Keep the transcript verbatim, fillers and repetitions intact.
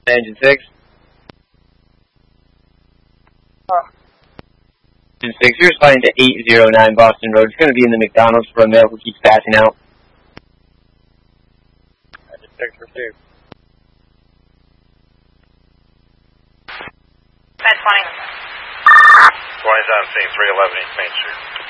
Engine six. Uh, Engine six, you're responding to eight zero nine Boston Road. It's going to be in the McDonald's for a male who keeps passing out. Engine six received. ten twenty. twenty-seven, seeing three eleven East Main Street.